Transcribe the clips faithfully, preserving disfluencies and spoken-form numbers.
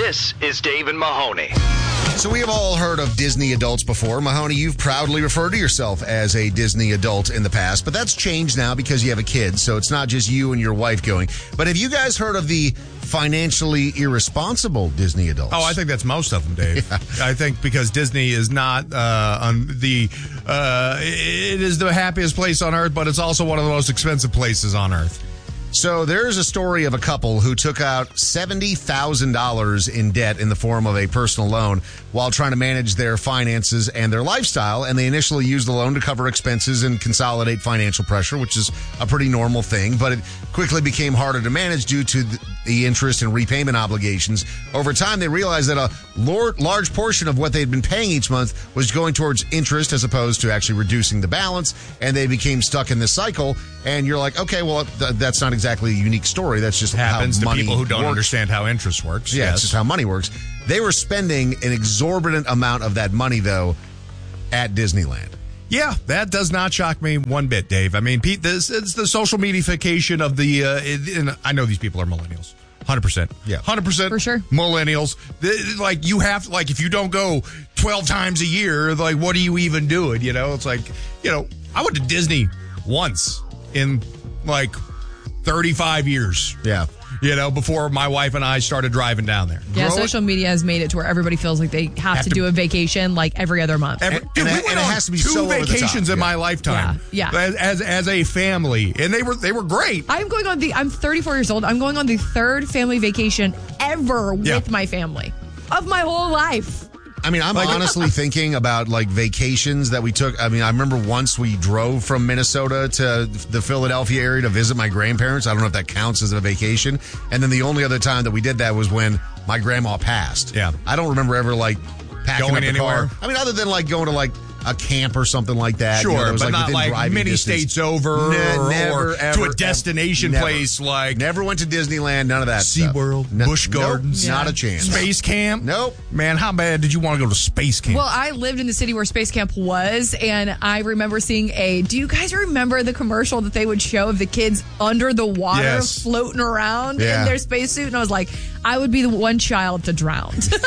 This is Dave and Mahoney. So we have all heard of Disney adults before. Mahoney, you've proudly referred to yourself as a Disney adult in the past, but that's changed now because you have a kid, so it's not just you and your wife going. But have you guys heard of the financially irresponsible Disney adults? Oh, I think that's most of them, Dave. Yeah. I think because Disney is not uh, on the, uh, it is the happiest place on earth, but it's also one of the most expensive places on earth. So there's a story of a couple who took out seventy thousand dollars in debt in the form of a personal loan while trying to manage their finances and their lifestyle. And they initially used the loan to cover expenses and consolidate financial pressure, which is a pretty normal thing. But it quickly became harder to manage due to the interest and repayment obligations. Over time, they realized that a large portion of what they'd been paying each month was going towards interest as opposed to actually reducing the balance. And they became stuck in this cycle. And you're like, okay, well, th- that's not exactly a unique story. That's just happens how to money people who don't works. understand how interest works. Yeah, yes. It's just how money works. They were spending an exorbitant amount of that money, though, at Disneyland. Yeah, that does not shock me one bit, Dave. I mean, Pete, this it's the social medification of the. Uh, it, and I know these people are millennials. one hundred percent. Yeah. one hundred percent For sure. Millennials. The, like, you have, like, if you don't go twelve times a year, like, what are you even doing? You know, it's like, you know, I went to Disney once in, like, thirty-five years. Yeah. You know, before my wife and I started driving down there. Yeah, Growing- social media has made it to where everybody feels like they have, Have to, to- do a vacation like every other month. Every, And- dude, and we it- went and it on has to be two so over the top. vacations in Yeah. my lifetime. Yeah, yeah. As, as as a family, and they were they were great. I'm going on the, I'm thirty-four years old. I'm going on the third family vacation ever Yeah. with my family of my whole life. I mean, I'm Like- honestly thinking about, like, vacations that we took. I mean, I remember once we drove from Minnesota to the Philadelphia area to visit my grandparents. I don't know if that counts as a vacation. And then the only other time that we did that was when my grandma passed. Yeah. I don't remember ever, like, packing Going up the anywhere? car. I mean, other than, like, going to, like, a camp or something like that. Sure, you know, that was, but like, not within like driving many distance. states over Ne- or, never, or ever, to a destination never. place like Never went to Disneyland, none of that SeaWorld, stuff. No- Busch nope, Gardens. not Yeah. a chance. Space Camp. Nope. Man, how bad did you want to go to Space Camp? Well, I lived in the city where Space Camp was, and I remember seeing a. Do you guys remember the commercial that they would show of the kids under the water Yes. floating around Yeah. in their spacesuit? And I was like, I would be the one child to drown. So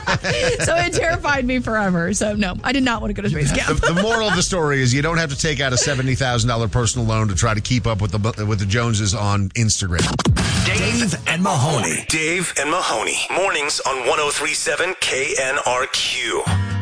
it terrified me forever. So no, I did not want to go to Space Camp. The, the moral of the story is you don't have to take out a seventy thousand dollars personal loan to try to keep up with the with the Joneses on Instagram. Dave and Mahoney. Dave and Mahoney. Mornings on one oh three point seven K N R Q.